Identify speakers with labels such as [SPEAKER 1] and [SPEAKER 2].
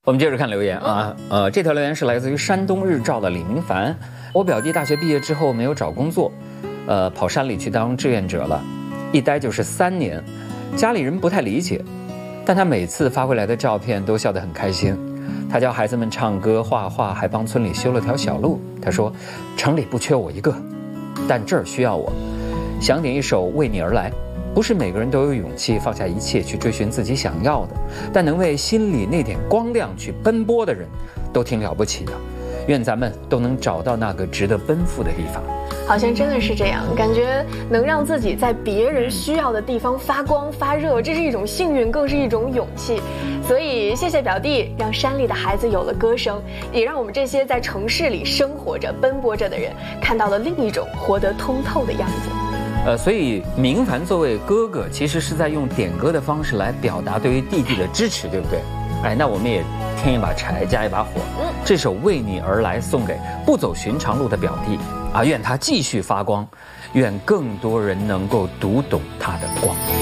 [SPEAKER 1] 我们接着看留言啊，这条留言是来自于山东日照的李明凡。我表弟大学毕业之后没有找工作，跑山里去当志愿者了，一待就是3年，家里人不太理解，但他每次发回来的照片都笑得很开心。他教孩子们唱歌、画画，还帮村里修了条小路。他说：“城里不缺我一个，但这儿需要我。”想点一首《为你而来》。不是每个人都有勇气放下一切去追寻自己想要的，但能为心里那点光亮去奔波的人，都挺了不起的。愿咱们都能找到那个值得奔赴的地方。
[SPEAKER 2] 好像真的是这样，感觉能让自己在别人需要的地方发光发热，这是一种幸运，更是一种勇气。所以谢谢表弟，让山里的孩子有了歌声，也让我们这些在城市里生活着奔波着的人看到了另一种活得通透的样子。
[SPEAKER 1] 所以明凡作为哥哥，其实是在用点歌的方式来表达对于弟弟的支持，对不对？哎，那我们也添一把柴，加一把火。这首《为你而来》送给不走寻常路的表弟啊，愿他继续发光，愿更多人能够读懂他的光。